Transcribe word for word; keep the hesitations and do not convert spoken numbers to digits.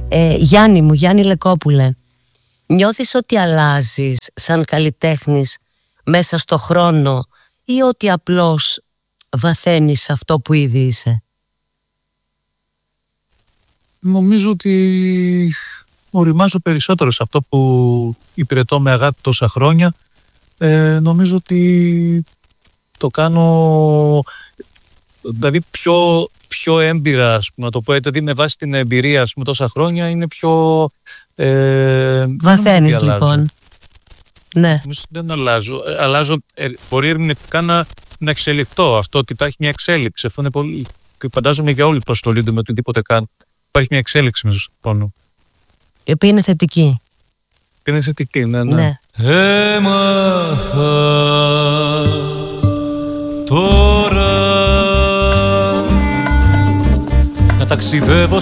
ε, Γιάννη μου, Γιάννη Λεκόπουλε, νιώθεις ότι αλλάζεις σαν καλλιτέχνης μέσα στο χρόνο ή ότι απλώς βαθαίνεις αυτό που ήδη είσαι? Νομίζω ότι οριμάζω περισσότερο σε αυτό που υπηρετώ με αγάπη τόσα χρόνια. Ε, νομίζω ότι το κάνω, δηλαδή πιο, πιο έμπειρα, ας πούμε, να το πω έτσι, δηλαδή με βάση την εμπειρία, ας πούμε, τόσα χρόνια είναι πιο... Ε, Βαθαίνεις λοιπόν. Ναι. Νομίζω δεν αλλάζω. Ε, αλλάζω ε, μπορεί ερμηνευτικά να, να εξελιχθώ. Αυτό ότι υπάρχει μια εξέλιξη. Αυτό είναι πολύ... Και φαντάζομαι για όλοι που ασχολούνται με οτιδήποτε κάνουν. Υπάρχει μια εξέλιξη μέσα στον χρόνο. Η οποία είναι θετική. Και είναι θετική, ναι, ναι. ναι. Έμαθα τώρα να ταξιδεύω